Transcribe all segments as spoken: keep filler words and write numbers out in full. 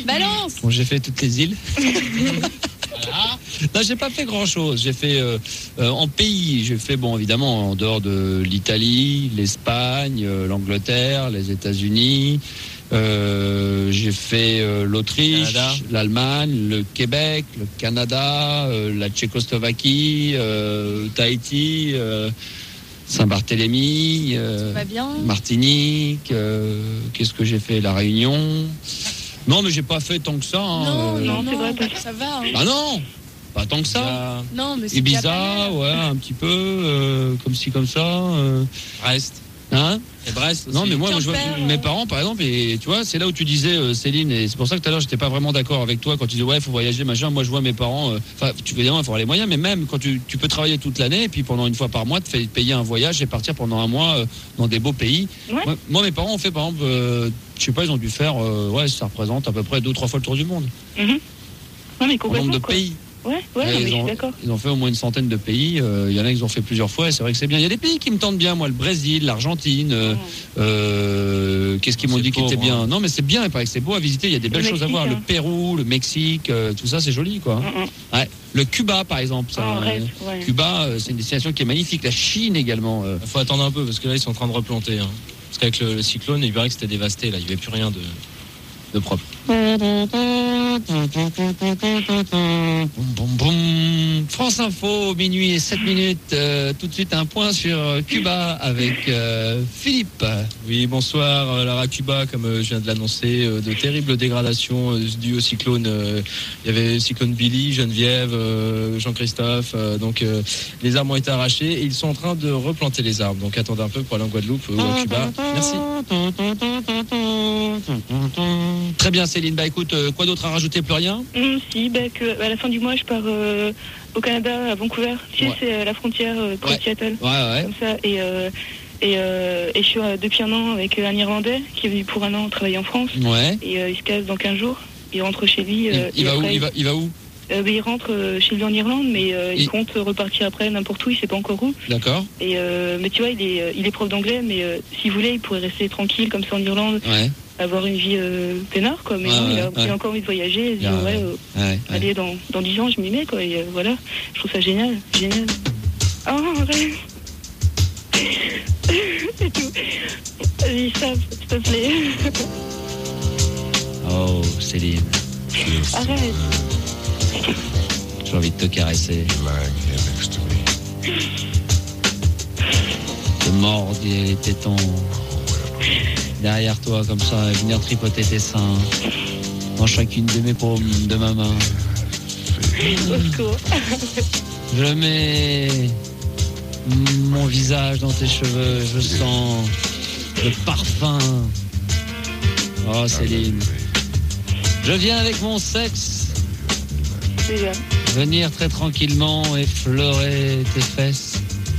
Balance. Bon, j'ai fait toutes les îles. Voilà. Non, j'ai pas fait grand chose. J'ai fait euh, euh, en pays. J'ai fait, bon, évidemment, en dehors de l'Italie, l'Espagne, euh, l'Angleterre, les États-Unis. Euh, j'ai fait euh, l'Autriche, Canada. l'Allemagne, le Québec, le Canada, euh, la Tchécoslovaquie, euh, Tahiti, euh, Saint-Barthélemy, euh, Ça va bien. Martinique. Euh, qu'est-ce que j'ai fait? La Réunion. Non, mais j'ai pas fait tant que ça. Hein. Non, Euh, non, c'est non, vrai, ça va. hein. Ah non, pas tant que ça. Ça Non, mais c'est déjà pas Ibiza, mal. ouais, un petit peu, euh, comme ci, comme ça. euh. Brest. Hein? Et Brest aussi. Non, mais moi, moi, je vois, Quimper, mes euh. parents, par exemple, et tu vois, c'est là où tu disais, euh, Céline, et c'est pour ça que tout à l'heure, j'étais pas vraiment d'accord avec toi quand tu disais, ouais, il faut voyager, machin. Moi, je vois mes parents, enfin, euh, tu veux dire, il faut avoir les moyens, mais même quand tu, tu peux travailler toute l'année, et puis pendant une fois par mois, te faire payer un voyage et partir pendant un mois euh, dans des beaux pays. Ouais. Moi, moi, mes parents ont fait, par exemple, euh, je sais pas, ils ont dû faire, euh, ouais, ça représente à peu près deux ou trois fois le tour du monde. Mhm. Non, mais En nombre complètement. de quoi. pays. Ouais, ouais, Ouais, non, mais ils, je suis ont, d'accord. ils ont fait au moins une centaine de pays. Euh, Il y en a qui ont fait plusieurs fois et c'est vrai que c'est bien. Il y a des pays qui me tentent bien, moi, le Brésil, l'Argentine. Euh, euh, Qu'est-ce qu'ils m'ont C'est dit qui était pauvre, bien? hein. Non, mais c'est bien. Il paraît que c'est beau à visiter. Il y a des belles Le choses à voir. Mexique, Le hein. Pérou, le Mexique, euh, tout ça, c'est joli, quoi. Mm, mm. Ouais. Le Cuba, par exemple. ça, Ah, euh, rêve, ouais. Cuba, euh, c'est une destination qui est magnifique. La Chine également. euh. Il faut attendre un peu parce que là ils sont en train de replanter. Hein. Parce qu'avec le, le cyclone, il paraît que c'était dévasté. Là, il n'y avait plus rien de, de propre. Boum, boum, boum. France Info, minuit et sept minutes. Euh, tout de suite, un point sur euh, Cuba avec euh, Philippe. Oui, bonsoir. Euh, Lara Cuba, comme euh, je viens de l'annoncer, euh, de terribles dégradations euh, dues au cyclone. Euh, il y avait le cyclone Billy, Geneviève, euh, Jean-Christophe. Euh, donc euh, les arbres ont été arrachés et ils sont en train de replanter les arbres. Donc attendez un peu pour aller en Guadeloupe ou à Cuba. Merci. Très bien, Céline. Bah écoute, euh, quoi d'autre à rajouter? Plus rien? Hum, si, bah, que, à la fin du mois, je pars euh, au Canada, à Vancouver. Tu sais, Ouais. c'est euh, la frontière euh, près Ouais. de Seattle. Ouais, ouais. Comme ça. Et, euh, et, euh, et je suis euh, depuis un an avec euh, un Irlandais qui est venu pour un an travailler en France. Ouais. Et euh, il se casse dans quinze jours. Il rentre chez lui. Il, euh, il et va où? après, Il va, il va où? euh, bah, il rentre euh, chez lui en Irlande, mais euh, il Il- compte repartir après n'importe où, il sait pas encore où. D'accord. Et euh, mais tu vois, il est, euh, il est prof d'anglais, mais euh, s'il voulait, il pourrait rester tranquille comme ça en Irlande, Ouais. avoir une vie euh, peinard, quoi. Mais Ouais, non, il, a, ouais, il ouais. a encore envie de voyager. Il se dit, Ouais, ouais, ouais. euh, Ouais, ouais. allez, dans, dans dix ans, je m'y mets, quoi. Et euh, voilà, je trouve ça génial, génial. Oh, arrête. C'est tout. Vas-y, stop, s'il te plaît. Oh, Céline, Arrête. j'ai envie de te caresser, de mordre les tétons derrière toi comme ça, et venir tripoter tes seins dans chacune de mes paumes de ma main. Au secours. Je mets mon visage dans tes cheveux, je sens le parfum. Oh, Céline, je viens avec mon sexe Déjà. venir très tranquillement effleurer tes fesses.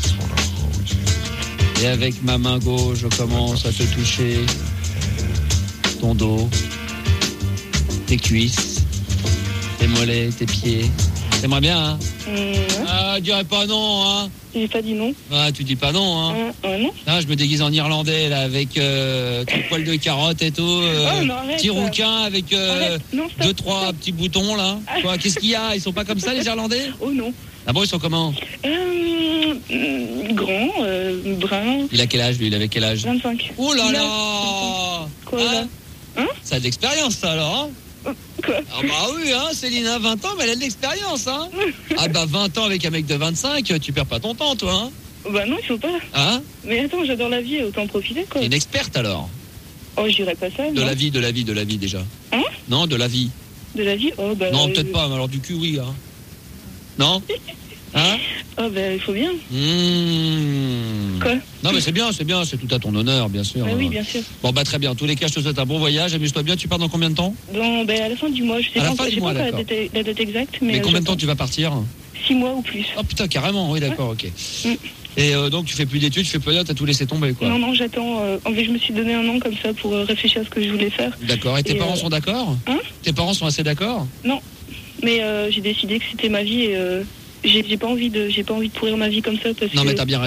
Et avec ma main gauche, je commence à te toucher ton dos, tes cuisses, tes mollets, tes pieds. T'aimerais bien, hein? Hum, ouais. Ah, dirais pas non, hein? J'ai pas dit non. Ah, tu dis pas non, hein? Ah, ouais, non. Ah, je me déguise en irlandais, là, avec euh, ton poil de carotte et tout. Euh, Oh, non, arrête, petit ça. rouquin avec euh, Arrête. Non, stop. deux, trois petits boutons, là. Quoi, qu'est-ce qu'il y a? Ils sont pas comme ça, les Irlandais? Oh non. Ah bon, ils sont comment? Euh, hum, grand, euh, brun, Il a quel âge, lui? Il avait quel âge? vingt-cinq. Oh là Il a- là! Quoi, Hein? là? Hein? Ça a de l'expérience, ça, alors, hein? Quoi? Ah bah oui, hein, Céline a vingt ans, mais elle a de l'expérience, hein? Ah bah vingt ans avec un mec de vingt-cinq, tu perds pas ton temps, toi, hein? Bah non, il faut pas. Hein? Mais attends, j'adore la vie, autant en profiter, quoi. T'es une experte, alors? Oh, je dirais pas ça, De non. la vie, de la vie, de la vie, déjà. Hein? Non, de la vie. De la vie? Oh, bah... Non, euh, peut-être pas, mais alors du cul, oui, hein? Non? Hein? Oh, bah, il faut bien. Mmh. Quoi? Non, mais c'est bien, c'est bien, c'est tout à ton honneur, bien sûr. Bah oui, bien sûr. Bon, bah très bien. En tous les cas, je te souhaite un bon voyage. Amuse-toi bien. Tu pars dans combien de temps? Bon, bah, à la fin du mois, je sais À la pas fin encore, du j'ai mois, pas encore la d'accord. date, la date exacte, mais... Mais euh, combien de temps j'attends. tu vas partir? Six mois ou plus. Oh putain, carrément, oui, d'accord, ok. Mm. Et euh, donc, tu fais plus d'études, tu fais plus rien, t'as tout laissé tomber, quoi. Non, non, j'attends. euh, En fait, je me suis donné un an comme ça pour euh, réfléchir à ce que je voulais faire. D'accord. Et tes Et, parents euh, sont d'accord? hein Tes parents sont assez d'accord? Mais euh, j'ai décidé que c'était ma vie et euh, j'ai j'ai pas envie de j'ai pas envie de pourrir ma vie comme ça parce Non, que... mais t'as bien raison.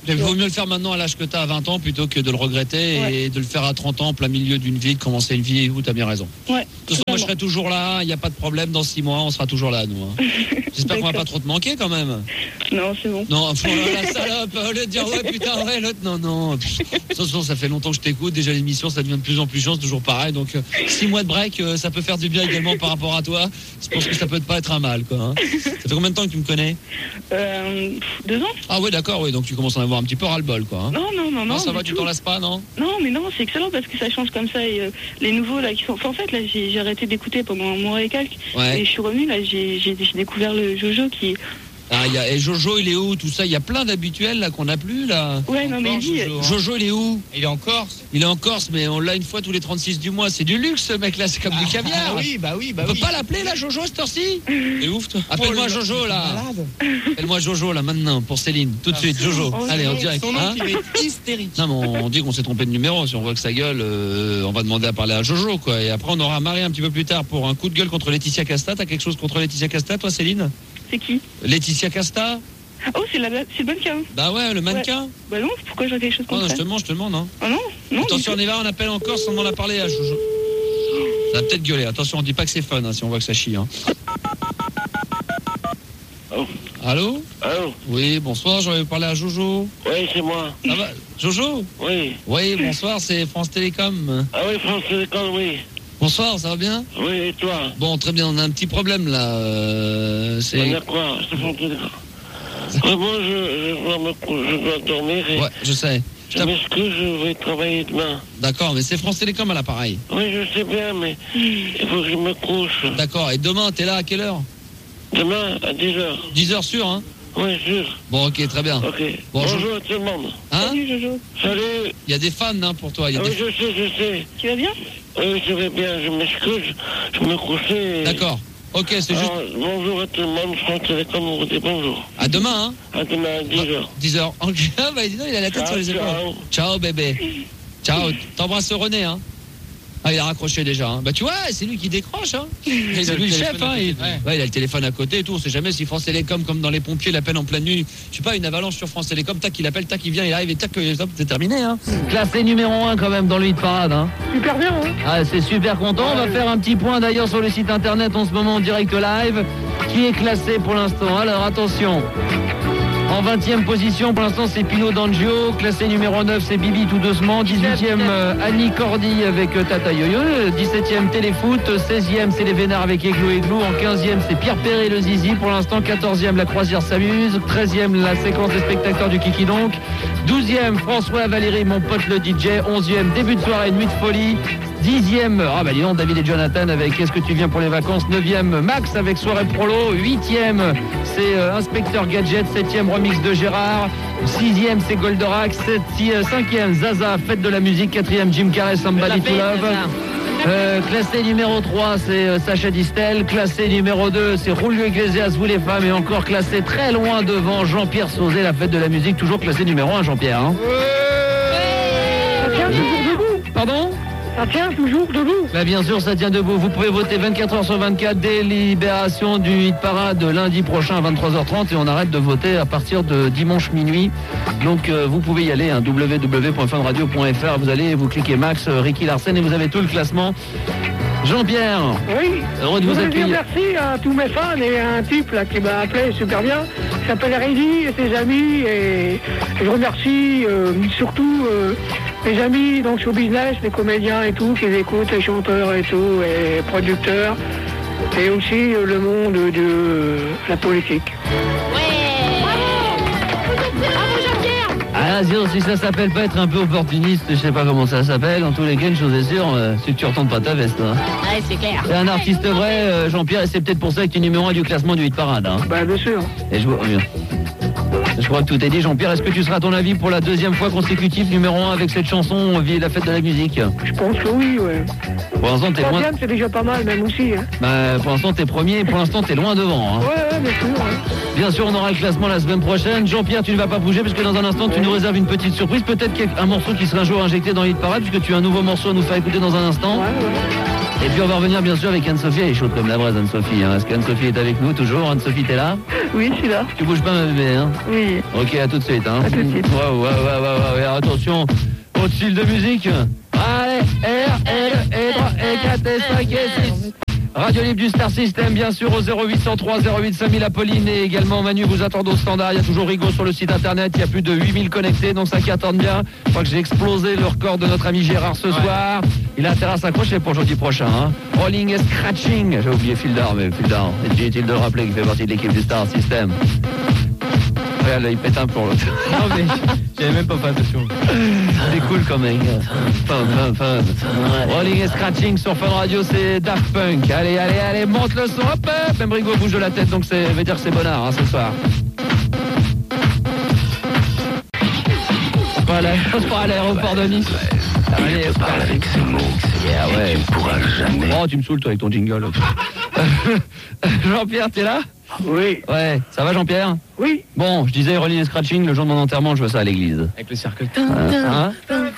Il vaut mieux le faire maintenant à l'âge que tu as à vingt ans plutôt que de le regretter ouais. et de le faire à trente ans, en plein milieu d'une vie, de commencer une vie où tu as bien raison. Ouais. De toute façon, moi je serai toujours là, il n'y a pas de problème, dans six mois, on sera toujours là, nous. Hein. J'espère qu'on va pas trop te manquer quand même. Non, c'est bon. Non, faut, la salope, au lieu de dire ouais, putain, ouais, l'autre, non, non. De toute façon, ça fait longtemps que je t'écoute, déjà l'émission, ça devient de plus en plus chiant, c'est toujours pareil. Donc, euh, six mois de break, euh, ça peut faire du bien également par rapport à toi. Je pense que ça peut pas être un mal, quoi. Hein. Ça fait combien de temps que tu me connais? Euh, deux ans. Ah ouais, d'accord, oui, donc tu commences à en avoir un petit peu ras-le-bol, quoi. Hein. Non, non, non, non. Non, ça va, tu t'en lasses pas, non? Non, mais non, c'est excellent parce que ça change comme ça. Et euh, les nouveaux, là, qui sont. Enfin, en fait, là, j'ai, j'ai arrêté d'écouter pendant un mois et quelques. Ouais. Et je suis revenue, là, j'ai, j'ai, j'ai découvert le Jojo qui. Ah, y a, et Jojo, il est où? Tout ça, il y a plein d'habituels là qu'on n'a plus là. Ouais, non, mais lui. Jojo, hein. Jojo, il est où? Il est en Corse. Il est en Corse, mais on l'a une fois tous les trente-six du mois. C'est du luxe, ce mec-là, c'est comme ah, du caviar. Ah, oui, bah oui, bah on oui. peut pas l'appeler là, Jojo, cette heure-ci? C'est ouf, toi. Appelle-moi oh, Jojo là. Appelle-moi Jojo là, maintenant, pour Céline. Tout de suite, Jojo. Oh, allez, en direct. Son nom hein qui va être hystérique. Non, mais on, on dit qu'on s'est trompé de numéro. Si on voit que sa gueule, euh, on va demander à parler à Jojo, quoi. Et après, on aura Marie un petit peu plus tard pour un coup de gueule contre Laetitia Casta. T'as quelque chose contre Laetitia Casta, toi, Céline? C'est qui? Laetitia Casta. Oh, c'est, la, c'est le mannequin. Bah ouais, le mannequin. Ouais. Bah non, pourquoi j'aurais quelque chose contre oh, non, ça? je te demande, je te demande. Hein. Ah non, non. Attention, on y va, on appelle encore sans demander à parler à Jojo. Ça va peut-être gueuler. Attention, on dit pas que c'est fun hein, si on voit que ça chie. Hein. Oh. Allô? Allô? Oui, bonsoir, j'aurais parlé à Jojo. Oui, c'est moi. Ça va? Jojo? Oui. Oui, bonsoir, c'est France Télécom. Ah oui, France Télécom, oui. Bonsoir, ça va bien? Oui, et toi? Bon, très bien, on a un petit problème là. Euh, c'est... On a quoi? C'est France Télécom. Vraiment, je, je, dois me, je dois dormir et... Ouais, je sais. Je m'excuse, je vais travailler demain. D'accord, mais c'est France Télécom à l'appareil. Oui, je sais bien, mais il faut que je me couche. D'accord, et demain, t'es là à quelle heure? Demain, à dix heures. dix heures sûr, hein? Oui, sûr. Bon, ok, très bien. Ok. Bonjour, Bonjour à tout le monde. Hein? Salut, Jojo. Salut. Il y a des fans hein, pour toi. Y a ah des... Oui, je sais, je sais. Tu vas bien? Oui, je vais bien, je m'excuse. Je me couchais. Et... D'accord. Ok, c'est juste... Alors, bonjour à tout le monde, France Télécom, on vous dit bonjour. À demain, hein? À demain, à dix heures. dix heures. Ok, ah, bah, dis donc, il a la tête ciao, sur les épaules. Ciao. Ciao, bébé. Ciao. T'embrasses René, hein? Ah, il a raccroché déjà. Hein. Bah, tu vois, c'est lui qui décroche, hein? C'est lui le chef, hein? Il... Ouais. ouais, il a le téléphone à côté et tout. On sait jamais si France Télécom, comme dans les pompiers, l'appelle en pleine nuit. Je sais pas, une avalanche sur France Télécom, tac, il appelle, tac, il vient, il arrive et tac, c'est terminé, hein? Classé numéro un quand même dans le hit parade, hein? Super bien, hein? Ah, c'est super content. On va faire un petit point d'ailleurs sur le site internet en ce moment en direct live. Qui est classé pour l'instant? Alors, attention. En vingtième position, pour l'instant, c'est Pino D'Angio. Classé numéro neuf, c'est Bibi tout doucement. dix-huitième, euh, Annie Cordy avec euh, Tata Yo-Yo. dix-septième, Téléfoot. seizième, c'est les Vénards avec Églou Églou. En quinzième, c'est Pierre Perret le Zizi. Pour l'instant, quatorzième, La Croisière s'amuse. treizième, la séquence des spectateurs du Kiki Donc. douzième, François Valérie, mon pote le D J. onzième, début de soirée, Nuit de folie. Dixième, ah bah dis donc, David et Jonathan avec Est-ce que tu viens pour les vacances? Neuvième, Max avec Soirée Prolo. Huitième, c'est euh, Inspecteur Gadget. Septième, remix de Gérard. Sixième, c'est Goldorak. Sept, six, euh, cinquième, Zaza, Fête de la musique. Quatrième, Jim Carrey, Somebody to Love. Euh, classé numéro trois, c'est euh, Sacha Distel. Classé numéro deux, c'est Julio Iglesias, Vous les femmes. Et encore classé très loin devant, Jean-Pierre Sauzet, La Fête de la musique. Toujours classé numéro un, Jean-Pierre. Hein. Ça tient toujours debout. Pardon? Ça tient toujours debout. Bah bien sûr, ça tient debout. Vous pouvez voter vingt-quatre heures sur vingt-quatre, délibération du hit parade lundi prochain à vingt-trois heures trente et on arrête de voter à partir de dimanche minuit. Donc euh, vous pouvez y aller, hein, w w w point fun radio point f r. Vous allez, vous cliquez Max, euh, Ricky Larsen et vous avez tout le classement. Jean-Pierre, oui, heureux de je vous voudrais accueillir. dire merci à tous mes fans et à un type là qui m'a appelé super bien. Il s'appelle Reddy et ses amis et je remercie euh, surtout euh, mes amis donc show business, les comédiens et tout qui écoutent, les chanteurs et tout, et producteurs et aussi euh, le monde de euh, la politique. Ah, zéro, si ça s'appelle pas être un peu opportuniste, je sais pas comment ça s'appelle. En tous les cas, une chose est sûre, euh, c'est que tu retournes pas ta veste. Hein. Ouais, c'est clair. C'est un artiste vrai, euh, Jean-Pierre, et c'est peut-être pour ça que tu es numéro un du classement du hit parade. Hein. Bah bien sûr. Et je, bien. je crois que tout est dit. Jean-Pierre, est-ce que tu seras à ton avis pour la deuxième fois consécutive numéro un avec cette chanson Vie et la fête de la musique? Je pense que oui, ouais. Pour l'instant, t'es loin. Troisième, c'est déjà pas mal même aussi. Hein. Bah, pour l'instant, t'es premier, et pour l'instant, t'es loin devant. Hein. Ouais, ouais, bien sûr. Ouais. Bien sûr, on aura le classement la semaine prochaine. Jean-Pierre, tu ne vas pas bouger parce que dans un instant, tu nous réserves une petite surprise. Peut-être un morceau qui sera un jour injecté dans l'hit parade puisque tu as un nouveau morceau à nous faire écouter dans un instant. Ouais, ouais. Et puis on va revenir bien sûr avec Anne-Sophie, elle est chaude comme la braise Anne-Sophie. Hein. Est-ce qu'Anne-Sophie est avec nous toujours? Anne-Sophie, t'es là? Oui, je suis là. Tu bouges pas ma bébé, hein? Oui. Ok, à tout de suite. Hein. À tout de suite. Ouais, ouais, ouais, ouais, ouais. Attention, au style de musique. Allez, R, L, E, trois, E, quatre, E, cinq, E, six. Radio Libre du Star System, bien sûr, au zéro huit cent trois zéro huit cinq mille. Apolline et également Manu vous attendent au standard. Il y a toujours Rigo sur le site internet. Il y a plus de huit mille connectés, donc ça qui attendent bien. Je crois que j'ai explosé le record de notre ami Gérard ce ouais. soir. Il a intérêt à s'accrocher pour jeudi prochain. Hein. Rolling et Scratching. J'ai oublié Fildar, mais Fildar, est-il de le rappeler qu'il fait partie de l'équipe du Star System? Regarde, là, il pète un pour l'autre. Non, mais j'avais même pas fait attention. C'est cool quand même. Fun, fun, fun. Rolling et Scratching sur Fun Radio, c'est Daft Punk. Allez, allez, allez, monte le son. Hop, hop. Même Rigo bouge de la tête, donc ça veut dire que c'est bonheur hein, ce soir. Pas à l'aéroport de Nice. Il te parle avec ses mots. Yeah, ouais. Tu ne pourras jamais. Oh, tu me saoules toi avec ton jingle. Jean-Pierre, t'es là? Oui. Ouais, ça va Jean-Pierre? Oui. Bon, je disais Rolling et Scratching, le jour de mon enterrement, je veux ça à l'église. Avec le cercle. Hein?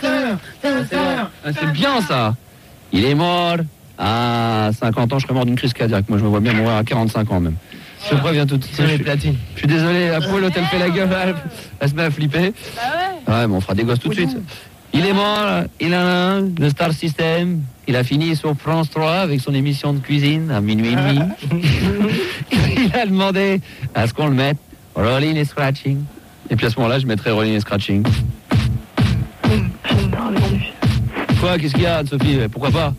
C'est bien ça. Il est mort à cinquante ans, je serais mort d'une crise cardiaque. Moi, je me vois bien mourir à quarante-cinq ans même. Je préviens tout de suite. Je, je suis désolé, Apollo, l'hôtel fait la gueule, elle, elle se met à flipper. Ouais, mais on fera des gosses tout de suite. Il est mort, il a un, le Star System. Il a fini sur France trois avec son émission de cuisine à minuit et demi. Il a demandé à ce qu'on le mette Rolling et Scratching. Et puis à ce moment-là, je mettrai Rolling et Scratching. Quoi, qu'est-ce qu'il y a, Sophie? Pourquoi pas?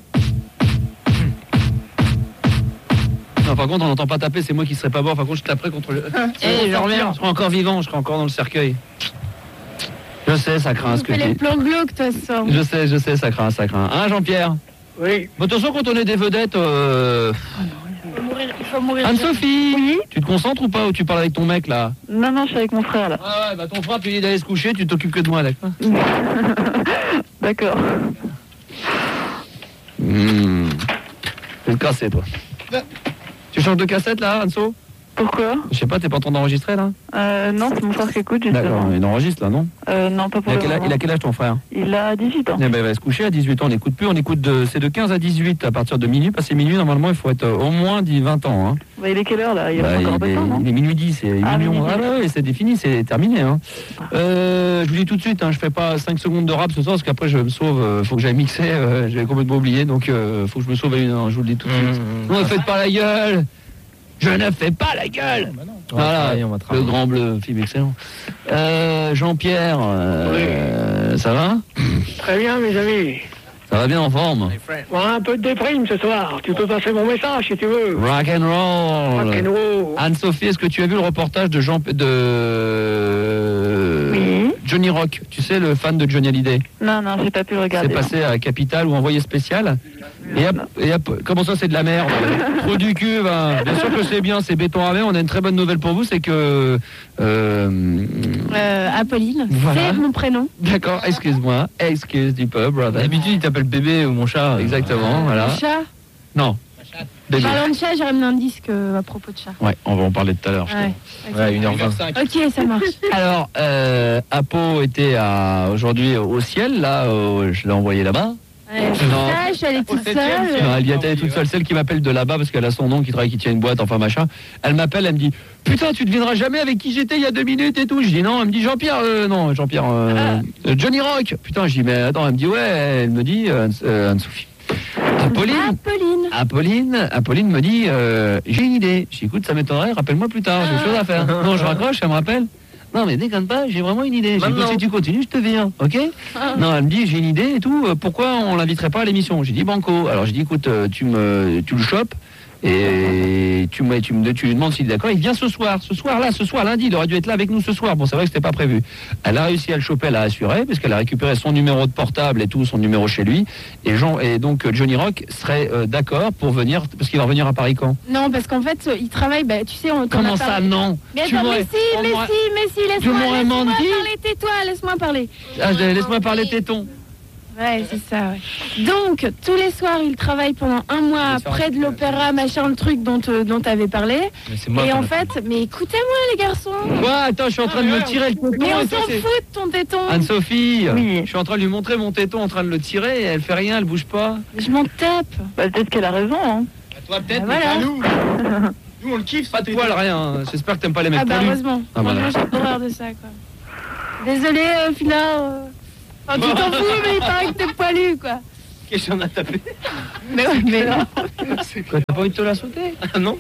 Non, par contre, on n'entend pas taper, c'est moi qui serais pas mort. Par contre, je taperai contre le... Eh, je reviens. Je serai encore vivant, je serai encore dans le cercueil. Je sais, ça craint ce que tu... les plans glauques, toi, ça. Je sais, je sais, ça craint, ça craint. Hein, Jean-Pierre? Oui. Bon, attention, quand on est des vedettes... Euh... Il faut mourir, il faut mourir. Anne-Sophie, Oui. Tu te concentres ou pas, ou tu parles avec ton mec, là? Non, non, je suis avec mon frère, là. Ah ouais, bah ton frère, tu lui dis d'aller se coucher, tu t'occupes que de moi, d'accord? D'accord. Mmh. Je vais te casser, toi. Tu changes de cassette, là, Anso? Pourquoi? Je sais pas, t'es pas en train d'enregistrer, là? Euh, non, c'est mon frère qui écoute, justement. D'accord, il enregistre, là, non? Euh, non, pas pour il a, le quel âge, moment. il a quel âge, ton frère? Il a dix-huit ans. Eh ben, il va se coucher à dix-huit ans, on n'écoute plus, on écoute de... C'est de quinze à dix-huit, à partir de minuit. Passé minuit, normalement, il faut être euh, au moins vingt ans, hein. Bah, il est quelle heure, là? Il Bah, a encore un il, peu de est, temps, non? il est minuit dix, c'est Ah, minuit minuit onze. Ah, ouais, ouais, c'est défini, c'est terminé, hein. Euh, je vous dis tout de suite, hein, je fais pas cinq secondes de rap ce soir, parce qu'après, je me sauve, euh, faut que j'aille mixer, euh, j'avais complètement oublié, donc euh, faut que je me sauve à une heure, je vous le dis tout de suite. Mmh, non, ne faites pas la gueule! Je ne fais pas la gueule! bah non. Voilà, on va le grand bleu, film excellent. Euh, Jean-Pierre, euh, oui. Ça va? Très bien, mes amis. Ça va bien en forme? Bon, un peu de déprime ce soir. Tu peux passer mon message si tu veux. Rock and roll. Rock and roll. Anne-Sophie, est-ce que tu as vu le reportage de Jean de Oui. Johnny Rock? Tu sais, le fan de Johnny Hallyday. Non, non, j'ai pas pu le regarder. C'est passé à Capital ou Envoyé spécial. Et, hop, et hop, comment ça, c'est de la merde? Trop du cul, ben. Bien sûr que c'est bien, c'est béton ravé. On a une très bonne nouvelle pour vous, c'est que... Euh, euh, Apolline, voilà. C'est mon prénom. D'accord, excuse-moi. Excuse du peuple, brother. D'habitude, il t'appelle bébé ou mon chat. Exactement, voilà. Le chat. Non. Bébé. Parlant de chat, j'ai ramené un disque euh, à propos de chat. Ouais, on va en parler tout à l'heure. je Ouais. crois. Ouais, une heure vingt. Ok, ça marche. Alors, euh, Apo était à, aujourd'hui au ciel, là, au- je l'ai envoyé là-bas. Ouais, Non. ça, je suis allée toute seule. Non, elle y était toute seule, celle qui m'appelle de là-bas parce qu'elle a son nom, qui travaille, qui tient une boîte, enfin machin. Elle m'appelle, elle me dit putain, tu devineras jamais avec qui j'étais il y a deux minutes et tout. Je dis non, elle me dit Jean-Pierre, euh, non, Jean-Pierre, euh, euh, Johnny Rock. Putain, je dis mais attends, elle me dit ouais, elle me dit euh, euh, Anne-Sophie. Apolline, Apolline. Apolline, Apolline me dit euh, j'ai une idée. Je dis écoute, ça m'étonnerait, rappelle-moi plus tard, j'ai des choses à faire. Non, je raccroche, elle me rappelle. Non mais déconne pas, j'ai vraiment une idée. Je dis, si tu continues, je te viens, ok? Non, elle me dit j'ai une idée et tout. euh, Pourquoi on l'inviterait pas à l'émission? J'ai dit banco. Alors j'ai dit écoute, euh, tu me, tu le chopes et tu me, tu me, tu lui demandes s'il est d'accord. Il vient ce soir, ce soir là, ce soir lundi. Il aurait dû être là avec nous ce soir. Bon, c'est vrai que c'était pas prévu. Elle a réussi à le choper, elle a assuré parce qu'elle a récupéré son numéro de portable et tout, son numéro chez lui. Et Jean et donc euh, Johnny Rock serait euh, d'accord pour venir parce qu'il va revenir à Paris quand? Non, parce qu'en fait, il travaille, bah, tu sais, on t'en Comment a ça parlé. non? Mais Tu attends, mais m'aurais- si, on mais m'aurait- si, mais si, Tu laisse-moi m'aurais laisse-moi menti. parler, tais-toi, laisse-moi parler. Ah, je- laisse-moi parler téton. Ouais, c'est ça, ouais. Donc, tous les soirs, il travaille pendant un mois près de l'opéra, machin, le truc dont, euh, dont tu avais parlé. Mais c'est moi Et qui en l'a fait, mais écoutez-moi, les garçons. Quoi? Attends, je suis en train de me tirer le téton. Mais on et tout, s'en c'est- fout de ton téton. Anne-Sophie, Oui. je suis en train de lui montrer mon téton, en train de le tirer, et elle fait rien, elle bouge pas. Je m'en tape. Bah, peut-être qu'elle a raison, hein. Toi, peut-être, Ah, mais voilà. pas nous. Nous, on le kiffe. Pas de poils, rien. J'espère que t'aimes pas les mecs Ah bah poilus. heureusement. Ah, bah, Moi, là. j'ai horreur de ça, quoi. Désolé, euh, Phila. euh, Enfin, tu t'en fous, mais il paraît que t'es poilu, quoi. Qu'est-ce qu'on a tapé? Mais ouais, mais non. Quoi, t'as pas envie de te la sauter? Ah non?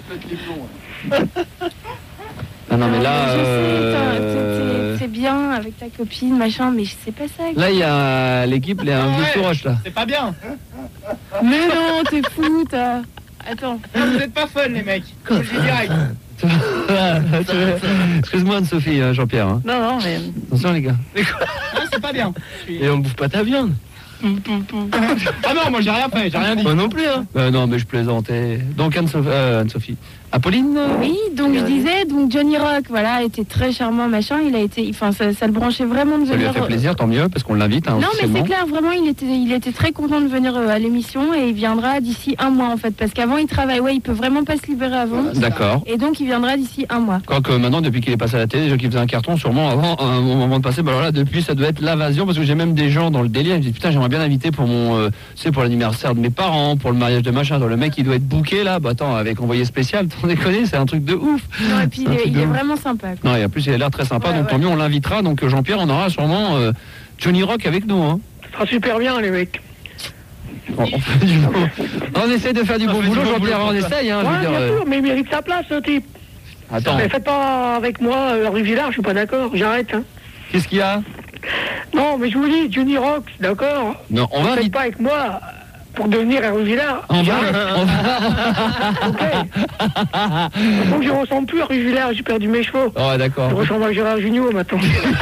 Ah non, mais là... Je sais, euh, t'as- t'es- t'es bien avec ta copine, machin, mais c'est pas ça. quoi. Là, il y a l'équipe, il y a un Ouais. bout de roche, là. C'est pas bien. Mais non, t'es fou, t'as... Attends. Vous êtes pas fun, les mecs. Je le dis direct. Excuse-moi, Anne-Sophie, hein, Jean-Pierre. Hein. Non, non, mais. Attention, les gars. Non, c'est pas bien. Et on bouffe pas ta viande. Ah non, moi j'ai rien fait, j'ai rien dit. Moi non plus, hein. Euh, non, mais je plaisantais. Donc, Anne-Sophie... euh, Anne-Sophie. Apolline euh, Oui, donc je disais, donc Johnny Rock, voilà, était très charmant, machin, il a été, enfin, ça, ça le branchait vraiment de Ça lui venir. a fait plaisir, tant mieux, parce qu'on l'invite, hein, Non, mais officiellement. c'est clair, vraiment, il était, il était très content de venir euh, à l'émission et il viendra d'ici un mois, en fait, parce qu'avant, il travaille, ouais, il peut vraiment pas se libérer avant. D'accord. Et donc, il viendra d'ici un mois. Quoique maintenant, depuis qu'il est passé à la télé, déjà qu'il faisait un carton, sûrement avant, euh, au moment de passer, bah alors là, depuis, ça doit être l'invasion, parce que j'ai même des gens dans le délire, ils me disent, putain, j'aimerais bien inviter pour mon, euh, c'est pour l'anniversaire de mes parents, pour le mariage de machin, le mec, il doit être booké, là, bah attends, avec envoyé spécial, t'en déconnes, c'est un truc de ouf. Non, et puis, C'est un il est, truc il de est ouf. vraiment sympa, quoi. Non, et en plus, il a l'air très sympa, Ouais, donc tant ouais. mieux, on l'invitera, donc euh, Jean-Pierre, on aura sûrement euh, Johnny Rock avec nous, hein. Ça sera super bien, les mecs. On, on fait du bon- on essaie de faire du On bon fait du boulot, bon Jean-Pierre, boulot on pour toi. essaye, hein, je veux Ouais, dire. bien euh, sûr, mais il mérite sa place, ce type. Attends, Mais faites pas avec moi, euh, rue Villard, je suis pas d'accord, j'arrête. Hein. qu'est-ce qu'il y a? Non, mais je vous dis, Johnny Rock, d'accord. Non, on va Faites inviter. pas avec moi pour devenir rue Villard. On va, J'arrête. on va. Ok. Donc je ressemble plus à rue Villard, j'ai perdu mes chevaux. Oh, d'accord. Je ressemble à Gérard Junior maintenant.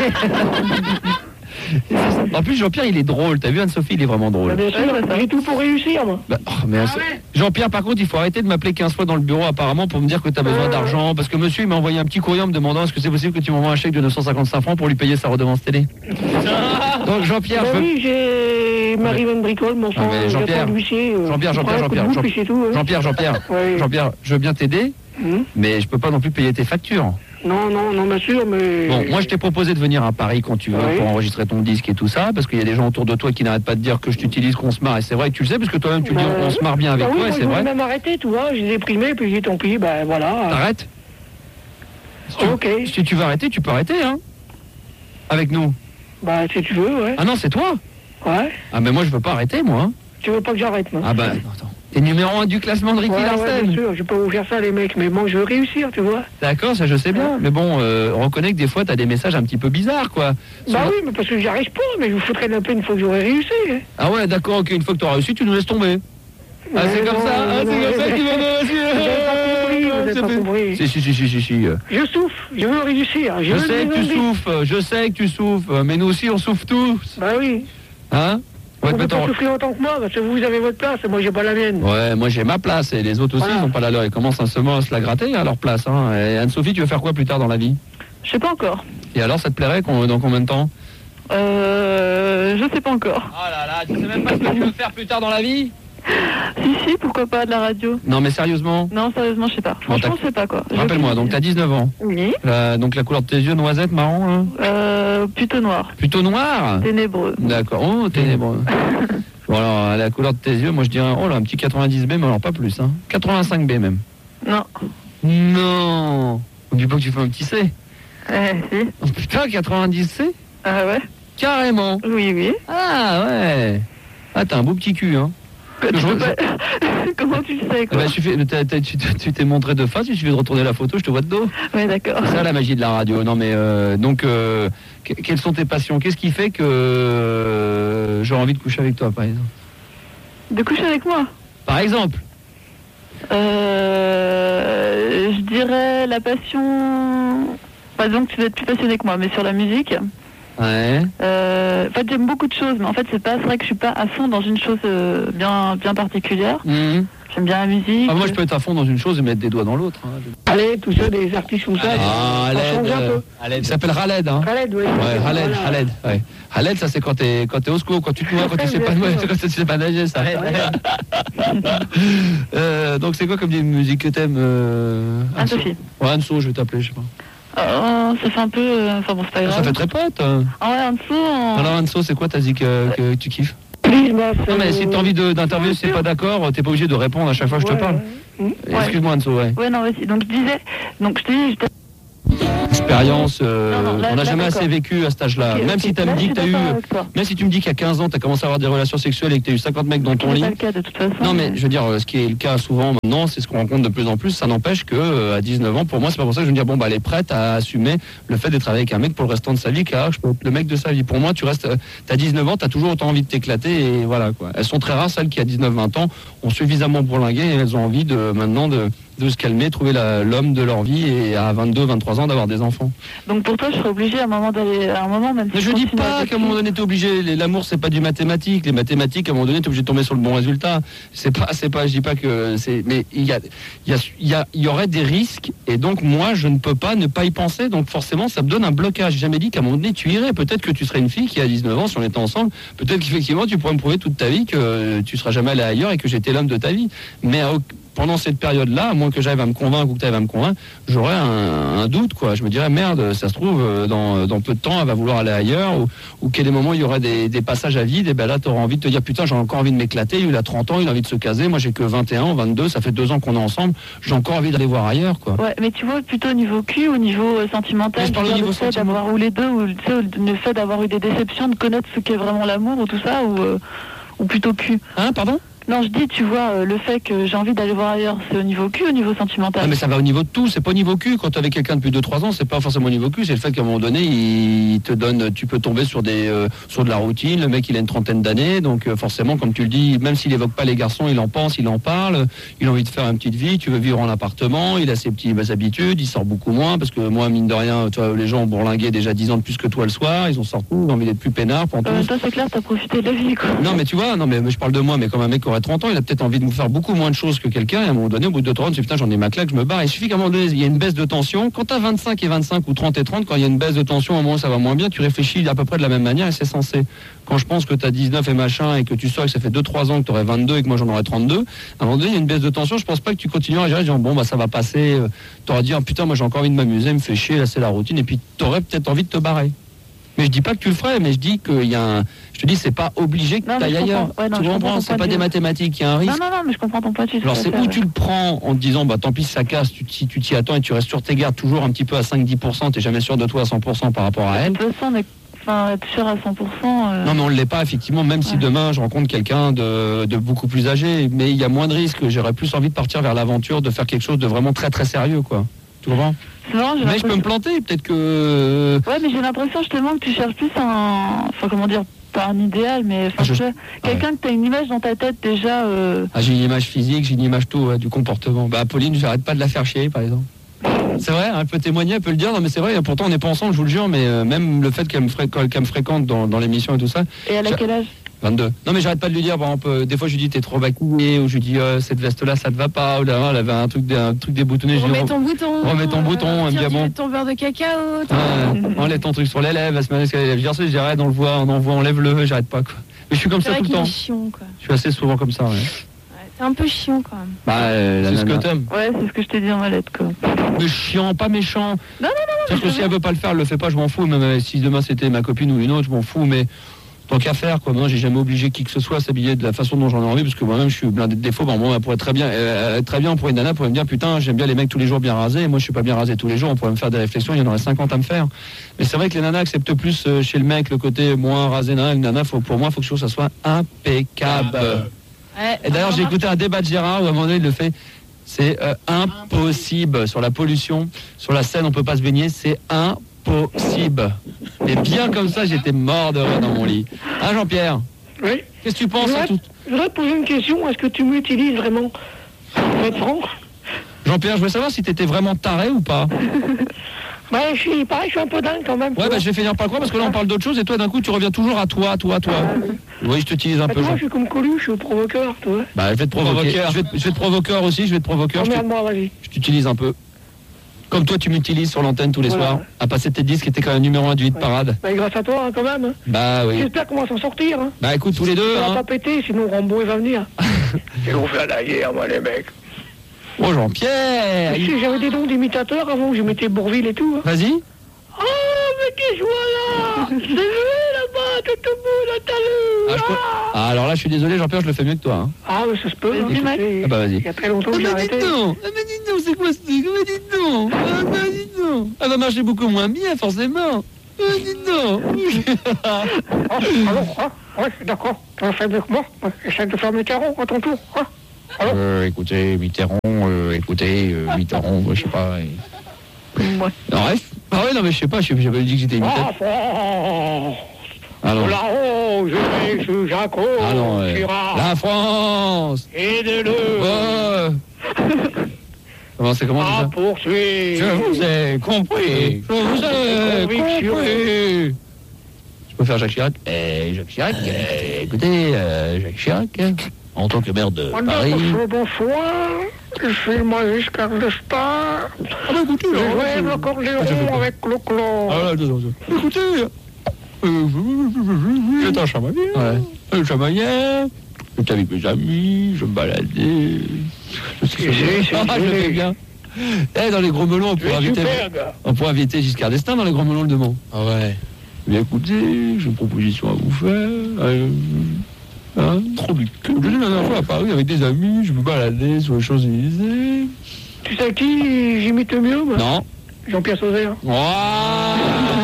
En plus, Jean-Pierre, il est drôle. T'as vu, Anne-Sophie, il est vraiment drôle. Bien sûr, j'ai tout pour réussir, moi. Bah, oh, mais Anne- Jean-Pierre, par contre, il faut arrêter de m'appeler quinze fois dans le bureau, apparemment, pour me dire que t'as besoin d'argent. Parce que monsieur, il m'a envoyé un petit courrier en me demandant est-ce que c'est possible que tu m'envoies un chèque de neuf cent cinquante-cinq francs pour lui payer sa redevance télé. Donc, Jean-Pierre, Bah je veux- oui, j'ai Marie-Van Bricole, mon Ah, sang, mais il y a Jean-Pierre, pas de huissier, euh, Jean-Pierre, je Jean-Pierre, prends un coup de Jean-Pierre, bouche, puis c'est tout, hein. Jean-Pierre, Jean-Pierre, Ouais. Jean-Pierre, je veux bien t'aider, Hum. mais je peux pas non plus payer tes factures. Non, non, non, bien sûr, mais... Bon, moi je t'ai proposé de venir à Paris quand tu veux Oui. pour enregistrer ton disque et tout ça, parce qu'il y a des gens autour de toi qui n'arrêtent pas de dire que je t'utilise, qu'on se marre, et c'est vrai que tu le sais, parce que toi-même tu le dis, Bah, on se marre bien avec bah oui, toi, et moi, c'est je voulais vrai. même arrêter, tu vois, j'ai déprimé, puis j'ai dit tant pis, ben voilà. T'arrêtes si tu, Ok. si tu veux arrêter, tu peux arrêter, hein. Avec nous. Bah si tu veux, ouais. Ah non, c'est toi. Ouais. Ah mais moi je veux pas arrêter, moi. hein. Tu veux pas que j'arrête, moi? Ah bah, attends. T'es numéro un du classement de Ricky Ouais, ouais, Larsen. bien sûr, je vais pas vous faire ça, les mecs, mais bon, je veux réussir, tu vois. D'accord, ça je sais bien. Mais bon, euh, on reconnaît que des fois t'as des messages un petit peu bizarres, quoi. Bah Sur- oui, mais parce que j'y arrive pas, mais je vous foutrais un peu une fois que j'aurai réussi. Hein. Ah ouais, d'accord, ok, une fois que t'auras réussi, tu nous laisses tomber. Ah, c'est Mais comme non, ça, ah, non, c'est comme ça non, qu'il va nous Vous avez pas compris. Si, si, si, si, si, si. euh. Je souffre, je veux réussir. Je, Je veux sais des que tu envies. souffres, je sais que tu souffres, mais nous aussi on souffre tous. Bah oui. Hein? Ouais, Vous mais ne pas attends. souffrir autant que moi, parce que vous avez votre place et moi j'ai pas la mienne. Ouais, moi j'ai ma place et les autres aussi, Voilà. ils n'ont pas la leur. Ils commencent un seulement à se la gratter à leur place. Hein. Et Anne-Sophie, tu veux faire quoi plus tard dans la vie? Je sais pas encore. Et alors, ça te plairait qu'on- dans combien de temps? Euh. Je sais pas encore. Oh là là, tu sais même pas ce que tu veux faire plus tard dans la vie? Si, si, pourquoi pas de la radio? Non, mais sérieusement, Non, sérieusement, je sais pas. Franchement, t'as- je sais pas quoi. Je- rappelle-moi, donc t'as dix-neuf ans. Oui. La- donc la couleur de tes yeux, noisette, marron, hein. Euh. Plutôt noir. Plutôt noir? Ténébreux. D'accord, oh, ténébreux. Bon alors, à la couleur de tes yeux, moi je dirais, oh là, un petit quatre-vingt-dix B, mais alors pas plus, hein. quatre-vingt-cinq B même. Non. Non. N'oublie pas que tu fais un petit C. Eh, si. Oh putain, quatre-vingt-dix C? Ah ouais? Carrément. Oui, oui. Ah ouais. Ah, t'as un beau petit cul, hein. Quoi, tu Je- peux pas- Comment tu le sais, Eh quoi? ben, suffit- t'as- t'as- tu tu t'es montré de face, il suffit de retourner la photo, je te vois de dos. Ouais, d'accord. C'est ça la magie de la radio. Non mais euh, donc, euh, que- quelles sont tes passions? Qu'est-ce qui fait que euh, j'aurais envie de coucher avec toi, par exemple? De coucher avec moi? Par exemple. Euh, je dirais la passion. Par exemple, tu dois être plus passionné que moi, mais sur la musique. Ouais. Euh, en fait, j'aime beaucoup de choses, mais en fait, c'est pas. C'est vrai que je suis pas à fond dans une chose euh, bien, bien particulière. Mhm. J'aime bien la musique. Ah, moi, je peux être à fond dans une chose et mettre des doigts dans l'autre. Hein. Allez, tout ça, des artistes comme ça. Ah, Khaled, euh, il s'appelle Khaled, hein. Khaled, oui. Ouais, Khaled, Khaled, ouais. Khaled, ça c'est quand t'es, quand t'es au secours, quand tu te noies, quand tu sais pas, quand tu sais pas nager, ça. euh, donc c'est quoi comme musique que t'aimes euh, Anne-Sophie. Ouais, Anso, je vais t'appeler, je sais pas. Oh, ça fait un peu... euh, Enfin bon, c'est pas grave. Ça fait très pote. Hein. Ah ouais, Anso... En... Alors Anso, c'est quoi ta zik euh, que tu kiffes? Please, boss, Non mais euh, si t'as envie de, d'interviewer, si t'es pas d'accord, t'es pas obligé de répondre à chaque fois que je te ouais, parle. ouais. Excuse-moi Anso, ouais. Ouais, non, vas-y. Donc je disais... Donc je te dis... J'étais... Expérience, euh, Non, non, là- on n'a là, jamais d'accord. assez vécu à cet âge-là. Ok, même ok. si tu Là, me dis je que t'as suis eu, d'accord avec toi. même si tu me dis qu'à quinze ans t'as commencé à avoir des relations sexuelles et que t'as eu cinquante mecs dans ton C'est lit. pas le cas de toute façon. Non mais je veux dire, euh, ce qui est le cas souvent maintenant, c'est ce qu'on rencontre de plus en plus. Ça n'empêche que euh, à dix-neuf ans, pour moi, c'est pas pour ça que je veux dire bon bah elle est prête à assumer le fait d'être avec un mec pour le restant de sa vie, car je peux être le mec de sa vie. Pour moi, tu restes, euh, t'as dix-neuf ans, t'as toujours autant envie de t'éclater et voilà quoi. Elles sont très rares celles qui à dix-neuf vingt ans ont suffisamment bourlingué et elles ont envie de maintenant de de se calmer, trouver la, l'homme de leur vie et à vingt-deux vingt-trois ans d'avoir des enfants. Donc pour toi, je serais obligé à un moment d'aller... À un moment, même Mais si je dis continue pas avec qu'à un moment donné t'es obligé. Les- L'amour c'est pas du mathématique. Les mathématiques à un moment donné t'es obligé de tomber sur le bon résultat. C'est pas, c'est pas. Je dis pas que c'est. Mais il y a, il y a, il y a, il y aurait des risques et donc moi je ne peux pas ne pas y penser. Donc forcément ça me donne un blocage. J'ai jamais dit qu'à un moment donné tu irais. Peut-être que tu serais une fille qui a dix-neuf ans si on était ensemble. Peut-être qu'effectivement tu pourrais me prouver toute ta vie que tu seras jamais allé ailleurs et que j'étais l'homme de ta vie. Mais à aucun- pendant cette période-là, à moins que j'arrive à me convaincre ou que tu arrives à me convaincre, j'aurais un, un doute, quoi. Je me dirais, merde, ça se trouve, euh, dans, dans peu de temps, elle va vouloir aller ailleurs, ou, ou quel est le moment il y aurait des, des passages à vide, et ben là, tu auras envie de te dire, putain, j'ai encore envie de m'éclater, il a trente ans, il a envie de se caser, moi j'ai que vingt et un, vingt-deux, ça fait deux ans qu'on est ensemble, j'ai encore envie d'aller voir ailleurs, quoi. Ouais, mais tu vois, plutôt au niveau cul ou au niveau euh, sentimental, Mais je parle au c'est-à-dire niveau le fait sentiment. d'avoir, ou les deux, ou tu sais, le fait d'avoir eu des déceptions, de connaître ce qu'est vraiment l'amour ou tout ça, ou, euh, ou plutôt cul. Hein, pardon? Non, je dis, tu vois, euh, le fait que j'ai envie d'aller voir ailleurs, c'est au niveau cul ou au niveau sentimental? Ah mais ça va au niveau de tout, c'est pas au niveau cul. Quand tu es avec quelqu'un depuis deux trois ans, c'est pas forcément au niveau cul, c'est le fait qu'à un moment donné, il te donne, tu peux tomber sur des euh, sur de la routine. Le mec, il a une trentaine d'années, donc euh, forcément, comme tu le dis, même s'il évoque pas les garçons, il en pense, il en parle. Il a envie de faire une petite vie. Tu veux vivre en appartement, il a ses petites bah, habitudes, il sort beaucoup moins parce que moi, mine de rien, toi, les gens ont bourlingué déjà dix ans de plus que toi le soir. Ils ont sorti, ils ont envie d'être plus peinards pour Euh, tous. toi, c'est clair, t'as profité de la vie, quoi. Non mais tu vois, non mais, mais je parle de moi, mais comme un mec qui aurait trente ans, il a peut-être envie de nous faire beaucoup moins de choses que quelqu'un, et à un moment donné, au bout de deux trois ans, tu dis putain j'en ai ma claque, je me barre. Il suffit qu'à un moment donné, il y a une baisse de tension. Quand t'as vingt-cinq et vingt-cinq ou trente et trente, quand il y a une baisse de tension, à un moment ça va moins bien, tu réfléchis à peu près de la même manière et c'est censé. Quand je pense que t'as dix-neuf et machin et que tu sors et que ça fait deux trois ans que t'aurais vingt-deux et que moi j'en aurais trente-deux, à un moment donné, il y a une baisse de tension, je pense pas que tu continueras à gérer, disant bon bah ça va passer, euh, t'aurais dit oh, putain moi j'ai encore envie de m'amuser, me fait chier, là c'est la routine, et puis t'aurais peut-être envie de te barrer. Mais je dis pas que tu le ferais, mais je dis qu'il y a un... Je te dis, c'est pas obligé que Non, tu mais ailles je ailleurs. comprends. Ouais, non, tu je comprends, comprends c'est ton pas point de des vue. mathématiques, il y a un risque. Non, non, non, mais je comprends ton point de vue. Alors tout à c'est fait, où ouais. tu le prends en te disant, bah tant pis si ça casse, tu, si tu t'y attends et tu restes sur tes gardes toujours un petit peu à cinq dix pour cent, t'es jamais sûr de toi à cent pour cent par rapport à elle. De toute façon, on est... enfin, être sûr à cent pour cent... euh, Non mais on ne l'est pas effectivement, même si Ouais. demain je rencontre quelqu'un de, de beaucoup plus âgé, mais il y a moins de risques, j'aurais plus envie de partir vers l'aventure, de faire quelque chose de vraiment très très sérieux quoi. Tu comprends? c'est marrant, j'ai Mais je peux me l'impression- planter, peut-être que... Ouais, mais j'ai l'impression justement que tu cherches plus un... Enfin, comment dire, pas un idéal, mais... Enfin, Ah, je- tu vois, quelqu'un que t'as une image dans ta tête déjà... euh, Ah, j'ai une image physique, j'ai une image tout, ouais, du comportement. Bah Pauline, j'arrête pas de la faire chier par exemple. C'est vrai, hein, elle peut témoigner, elle peut le dire, non mais c'est vrai, pourtant on n'est pas ensemble, je vous le jure, mais euh, même le fait qu'elle me, fré- qu'elle me fréquente dans, dans l'émission et tout ça, Et elle a Je- quel âge? vingt-deux. Non mais j'arrête pas de lui dire, par exemple, euh, des fois je lui dis t'es trop maquillée, ou je lui dis euh, cette veste là ça te va pas, ou là elle avait un truc, un truc déboutonné, je lui dis, Remets ton bouton. remets ton bouton, elle me dit, tire ah bon. du- ton beurre de cacao. Ouais, enlève ton truc sur les lèvres, elle se met à ce qu'elle je dis arrête, on le voit, on en voit, enlève-le, j'arrête pas quoi. Mais je suis comme C'est ça vrai tout le qu'il est temps. chiant, quoi. Je suis assez souvent comme ça, ouais. Ouais, c'est un peu chiant, quand même. Bah, euh, la C'est ce que nana. t'aimes. Ouais, c'est ce que je t'ai dit en lettre, quoi. Mais chiant, pas méchant. Non, non, non, Parce que je si elle veut pas le faire, elle le fait pas, je m'en fous. Même euh, si demain c'était ma copine ou une autre, je m'en fous. Mais tant qu'à faire, quoi. Moi, j'ai jamais obligé qui que ce soit à s'habiller de la façon dont j'en ai envie, parce que moi-même, je suis blindé de défauts. Bon, moi, elle pourrait très bien, euh, très bien, pour une nana, pourrait me dire, putain, j'aime bien les mecs tous les jours bien rasés. Et moi, je suis pas bien rasé tous les jours. On pourrait me faire des réflexions. Il y en aurait cinquante à me faire. Mais c'est vrai que les nanas acceptent plus euh, chez le mec le côté moins rasé. Nana, une nana, faut, pour moi, faut que ça soit impeccable. Ouais, Et d'ailleurs, j'ai remarque- écouté un débat de Gérard où à un moment donné, il le fait. C'est euh, impossible sur la pollution, sur la Seine, on peut pas se baigner, c'est impossible. Et bien comme ça, j'étais mort de rire dans mon lit. Hein, Jean-Pierre? Oui. Qu'est-ce que tu penses à tout? Je voudrais te poser une question. Est-ce que tu m'utilises vraiment? Pour être franc? Jean-Pierre, je veux savoir si t'étais vraiment taré ou pas. Ouais, je suis, pareil, je suis un peu dingue quand même. Ouais, bah je vais finir par le croire parce que là on parle d'autre chose et toi d'un coup tu reviens toujours à toi, toi, toi. Oui, je t'utilise un bah, peu. Moi, Jean. je suis comme Coluche, je suis provoqueur, toi. Bah je vais te provoquer. Provoqueur. Je vais, te- je vais te provoqueur aussi, je vais te provoqueur. Je te- Emmerde-moi, vas-y. je t'utilise un peu. Comme toi tu m'utilises sur l'antenne tous les Voilà. soirs à passer tes disques qui étaient quand même numéro un du hit Ouais. parade. Bah, grâce à toi, hein, quand même. Hein. Bah oui. J'espère qu'on va s'en sortir. Hein. Bah écoute tous les deux. Ça va Hein. pas péter, sinon Rambo il va venir. Ils l'ont fait à la guerre, moi, les mecs. Oh Jean-Pierre. Tu sais, j'avais des dons d'imitateurs avant, je mettais Bourville et tout. Hein. Vas-y. Oh, mais qui joue là? C'est lui là-bas, tout au bout, là, t'as Ah, lu. je peux- ah, alors là je suis désolé Jean-Pierre, je le fais mieux que toi. Hein. Ah, mais ça se peut. Hein. Vas-y, mec. C'est- Ah bah vas-y. Il y a très longtemps que j'ai arrêté. donc, ah bah dis donc, c'est quoi ce truc? Ah bah dis donc, ah bah dis donc. Elle va marcher beaucoup moins bien forcément. Ah bah dis donc. Ah, alors, ah, ouais, d'accord. Tu vas faire mieux que moi. Ouais, essaie de faire mes carreaux à ton tour. Hein. Alors Euh, écoutez, Mitterrand, euh, écoutez, euh, Mitterrand, moi, je sais pas. et- Ouais. Non, bref. Ah ouais, non, mais je sais pas, je j'ai pas dit que j'étais Ah, imitateur. France, Ah non. là-haut, je vais sous Jaco, Ah non, ouais. Chirac, La France. aidez-le Oh. Comment c'est comment à déjà? poursuivre. Je vous ai compris. Je vous ai Conviction. compris. Je peux faire Jacques Chirac? Eh, Jacques Chirac, eh, écoutez, euh, Jacques Chirac, hein, en tant que maire de On Paris. a bonsoir, je suis Maurice Carlestar. Ah bah écoutez, Je là, jouais je- l'accordéon Ah, je fais pas. avec Clo-Clo. Ah là, attends, attends. Écoutez, euh, j'étais un chamailleur. Ouais. Un chamailleur. J'étais avec mes amis, je me baladais. Je sais que C'est- c'est- Ah, je le fais bien. Eh, dans les gros melons, on Tu pourrait es inviter, super, gars. on pourrait inviter Giscard d'Estaing dans les gros melons le Mans. Ah ouais. Eh bien, écoutez, j'ai une proposition à vous faire. Euh, hein, trop du cul. Je suis la dernière fois à Paris avec des amis, je me baladais sur les Champs-Élysées. Tu sais qui j'imite le mieux, moi? Non. Jean-Pierre Sauzet. Ouah.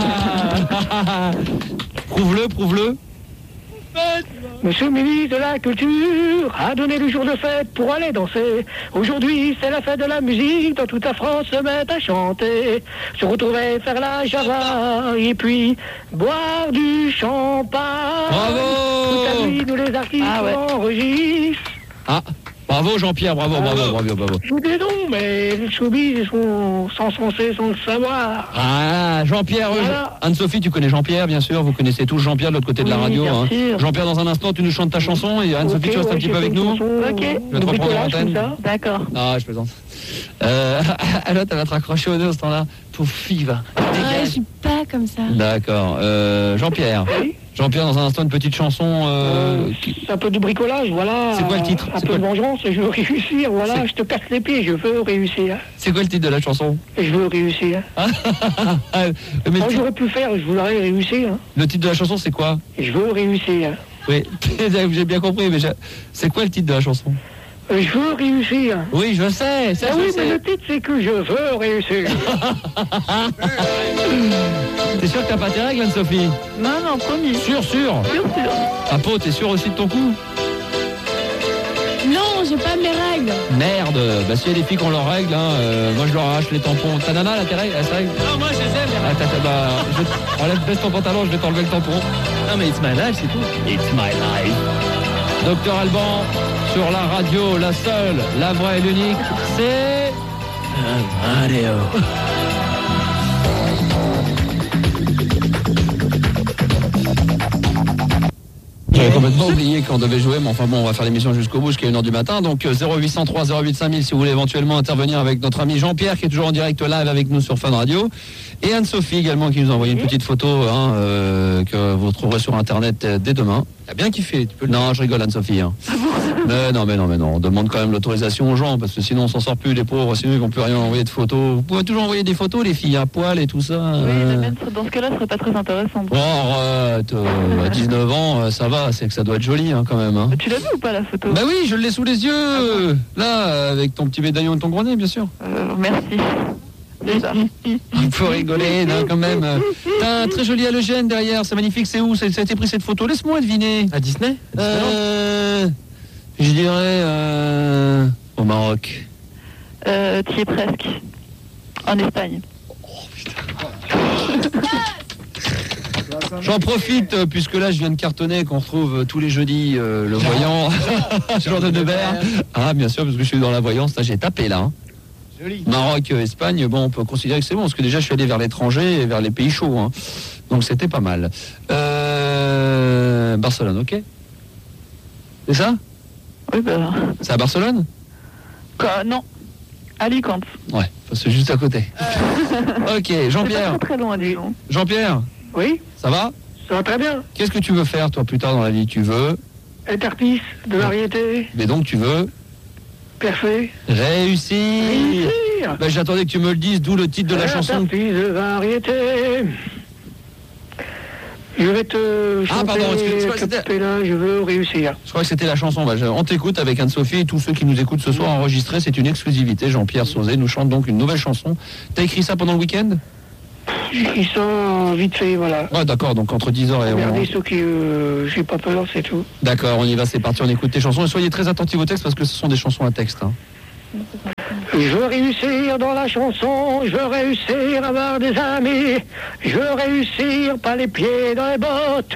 Prouve-le, prouve-le. Monsieur le ministre de la Culture a donné le jour de fête pour aller danser. Aujourd'hui, c'est la fête de la musique, dans toute la France se met à chanter. Se retrouver, faire la java, et puis boire du champagne. Bravo. Toute la nuit, nous les artistes Ah ouais. enregistrent. Ah, bravo Jean-Pierre, bravo, bravo, bravo, bravo. Je vous dis non, mais les showbiz, ils sont sans censés, sans le savoir. Ah, Jean-Pierre, euh, Voilà. Anne-Sophie, tu connais Jean-Pierre, bien sûr, vous connaissez tous Jean-Pierre de l'autre côté de la Oui, radio. bien hein. sûr. Jean-Pierre, dans un instant, tu nous chantes ta chanson et Anne-Sophie, Ok, tu restes un ouais, petit j'ai peu fait avec une nous. chanson, Ok. de Je vais te reprendre bricolage, l'antenne. comme ça. D'accord. Ah, je plaisante. Euh, alors, elle va te raccrocher au nez ce temps-là. Pauvre fille, va. Ah, je Dégage. suis pas comme ça. D'accord. Euh, Jean-Pierre. Oui. Jean-Pierre, dans un instant, une petite chanson. euh, qui- C'est un peu du bricolage, voilà. C'est quoi le titre Un C'est peu quoi de le- vengeance, je veux réussir, voilà. C'est- Je te casse les pieds, je veux réussir. C'est quoi le titre de la chanson? Je veux réussir. Ah, mais le, Moi, titre, j'aurais pu faire, je voudrais réussir. hein. le titre de la chanson, c'est quoi? Je veux réussir. Oui, j'ai bien compris, mais j'ai- c'est quoi le titre de la chanson? Euh, Je veux réussir. Oui, je sais, ça Ah je oui, sais. mais le titre, c'est que je veux réussir. T'es sûr que t'as pas tes règles, Anne-Sophie? Non, non, promis. Sûr, sûr. Sûr, sûr. Ah, Po, t'es sûr aussi de ton coup? Non, j'ai pas mes règles. Merde, bah s'il y a des filles qui ont leurs règles, hein, euh, moi je leur arrache les tampons. Ta nana, là, tes règles, elle a ses règles? Non, moi je les aime. Ah, t'as- t'as- bah, je- enlève, baisse ton pantalon, je vais t'enlever le tampon. Non, mais it's my life, c'est tout. It's my life. Docteur Alban, sur la radio, la seule, la vraie et l'unique, c'est... Mario. J'avais complètement oublié qu'on devait jouer, mais enfin bon, on va faire l'émission jusqu'au bout, jusqu'à une heure du matin. Donc euh, zéro huit cent trois zéro huit cinq mille si vous voulez éventuellement intervenir avec notre ami Jean-Pierre qui est toujours en direct live avec nous sur Fun Radio. Et Anne-Sophie également qui nous a envoyé une petite photo hein, euh, que vous trouverez sur Internet euh, dès demain. T'as bien kiffé, tu peux le Non, je rigole Anne-Sophie. Hein. mais non, mais non, mais non. On demande quand même l'autorisation aux gens parce que sinon on s'en sort plus les pauvres, sinon ils vont plus rien envoyer de photos. Vous pouvez toujours envoyer des photos, les filles à poil et tout ça. Oui, euh. mais même dans ce cas-là, ce serait pas très intéressant. Bon, arrête, euh, à dix-neuf ans, euh, ça va, c'est que ça doit être joli hein, quand même. Hein. Tu l'as vu ou pas la photo? Bah oui, je l'ai sous les yeux. Là, avec ton petit médaillon et ton grenade, bien sûr. Euh, Merci. Déjà. Il faut rigoler, non, quand même. T'as un très joli halogène derrière, c'est magnifique. C'est où? Ça a été pris cette photo? Laisse-moi deviner. À Disney? À Disneyland Euh, je dirais euh, au Maroc. Euh, T'y es presque. En Espagne. J'en profite, euh, puisque là je viens de cartonner, qu'on retrouve euh, tous les jeudis euh, le voyant, Jean de Nevers. Ah, bien sûr, parce que je suis dans la voyance, là j'ai tapé là. Hein. Joli. Maroc, euh, Espagne, bon, on peut considérer que c'est bon, parce que déjà, je suis allé vers l'étranger et vers les pays chauds. Hein. Donc, c'était pas mal. Euh, Barcelone, ok. C'est ça? Oui, ben. C'est à Barcelone? Quoi, non. Alicante. Ouais, c'est juste à côté. Ok, C'est Jean-Pierre. pas très, très loin, disons. Jean-Pierre, Oui, ça va? ça va très bien. Qu'est-ce que tu veux faire, toi, plus tard dans la vie? Tu veux, Être artiste de variété, mais donc tu veux parfait. réussir. Réussir. Ben, j'attendais que tu me le dises, d'où le titre de la Être chanson. artiste de variété. Je vais te Ah, pardon, chanter, excuse-moi, te c'était- couper là, je veux réussir. Je crois que c'était la chanson. Bah, je- on t'écoute avec Anne-Sophie et tous ceux qui nous écoutent ce soir enregistrés. C'est une exclusivité. Jean-Pierre Sauzet nous chante donc une nouvelle chanson. T'as écrit ça pendant le week-end? J'écris ça vite fait, voilà. Ouais, d'accord. Donc entre dix heures et Regardez onze. ceux qui... Euh, j'ai pas peur, c'est tout. D'accord, on y va, c'est parti. On écoute tes chansons. Et soyez très attentifs au texte parce que ce sont des chansons à texte. Hein. Je veux réussir dans la chanson, je veux réussir à avoir des amis, je veux réussir pas les pieds dans les bottes.